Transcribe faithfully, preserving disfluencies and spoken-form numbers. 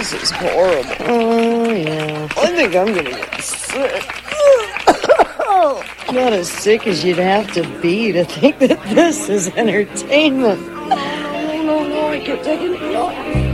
This is horrible. Oh, yeah. I think I'm gonna get sick. Not as sick as you'd have to be to think that this is entertainment. No, no, no, no, I can't take it. No.